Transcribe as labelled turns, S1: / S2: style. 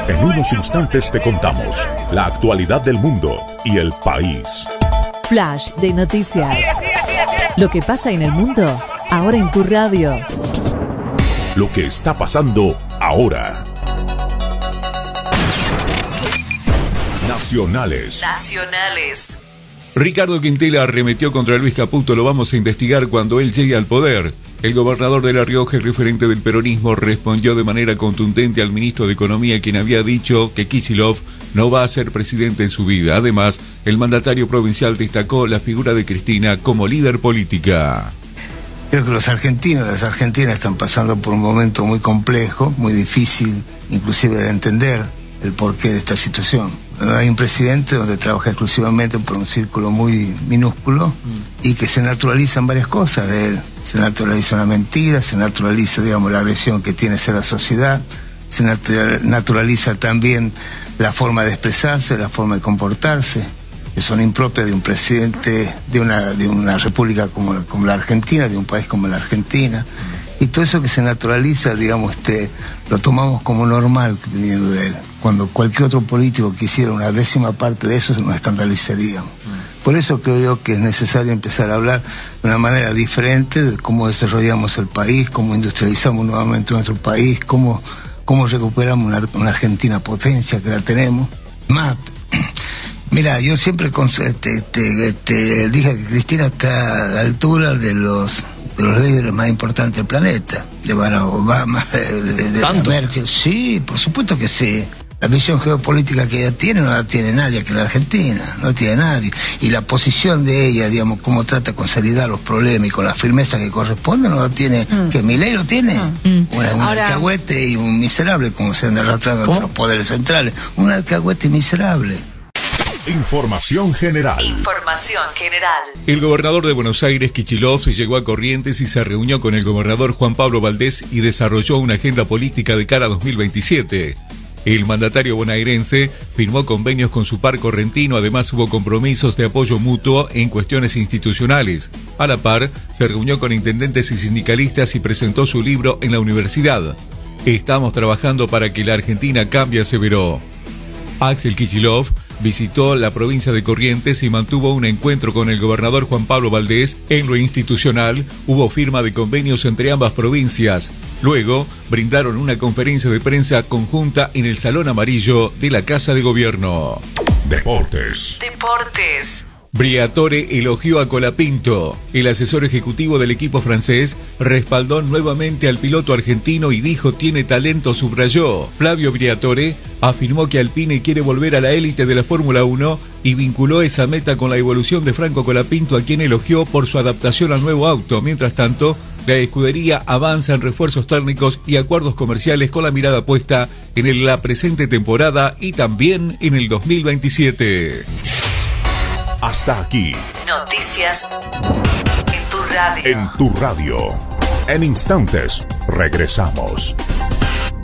S1: En unos instantes te contamos la actualidad del mundo y el país.
S2: Flash de noticias. Lo que pasa en el mundo, ahora en tu radio.
S1: Lo que está pasando ahora. Nacionales.
S3: Ricardo Quintela arremetió contra Luis Caputo. Lo vamos a investigar cuando él llegue al poder. El gobernador de La Rioja y referente del peronismo respondió de manera contundente al ministro de Economía, quien había dicho que Kicillof no va a ser presidente en su vida. Además, el mandatario provincial destacó la figura de Cristina como líder política.
S4: Creo que los argentinos y las argentinas están pasando por un momento muy complejo, muy difícil, inclusive de entender el porqué de esta situación. Hay un presidente donde trabaja exclusivamente por un círculo muy minúsculo y que se naturalizan varias cosas de él. Se naturaliza una mentira, se naturaliza, digamos, la agresión que tiene hacia la sociedad, se naturaliza también la forma de expresarse, la forma de comportarse, que son impropias de un presidente de una república como la Argentina, de un país como la Argentina. Y todo eso que se naturaliza, digamos, lo tomamos como normal viniendo de él. Cuando cualquier otro político quisiera una décima parte de eso, nos escandalizaríamos. Por eso creo yo que es necesario empezar a hablar de una manera diferente de cómo desarrollamos el país, cómo industrializamos nuevamente nuestro país, cómo recuperamos una Argentina potencia que la tenemos. Más, mira, yo siempre dije que Cristina está a la altura de los líderes más importantes del planeta, de Barack Obama, de Merkel. Sí, por supuesto que sí. La visión geopolítica que ella tiene no la tiene nadie aquí en la Argentina, no tiene nadie. Y la posición de ella, digamos, cómo trata con seriedad los problemas y con la firmeza que corresponde, no la tiene, que Milei lo tiene. Un alcahuete y un miserable, como se anda arrastrando entre los poderes centrales. Un alcahuete y miserable.
S1: Información general.
S3: El gobernador de Buenos Aires, Kicillof, llegó a Corrientes y se reunió con el gobernador Juan Pablo Valdés y desarrolló una agenda política de cara a 2027. El mandatario bonaerense firmó convenios con su par correntino, además hubo compromisos de apoyo mutuo en cuestiones institucionales. A la par, se reunió con intendentes y sindicalistas y presentó su libro en la universidad. Estamos trabajando para que la Argentina cambie, aseveró. Axel Kicillof visitó la provincia de Corrientes y mantuvo un encuentro con el gobernador Juan Pablo Valdés. En lo institucional, hubo firma de convenios entre ambas provincias. Luego, brindaron una conferencia de prensa conjunta en el Salón Amarillo de la Casa de Gobierno.
S1: Deportes.
S3: Briatore elogió a Colapinto. El asesor ejecutivo del equipo francés respaldó nuevamente al piloto argentino y dijo tiene talento, subrayó. Flavio Briatore afirmó que Alpine quiere volver a la élite de la Fórmula 1 y vinculó esa meta con la evolución de Franco Colapinto, a quien elogió por su adaptación al nuevo auto. Mientras tanto, la escudería avanza en refuerzos técnicos y acuerdos comerciales con la mirada puesta en la presente temporada y también en el 2027.
S1: Hasta aquí.
S2: Noticias en tu radio.
S1: En tu radio. En instantes regresamos.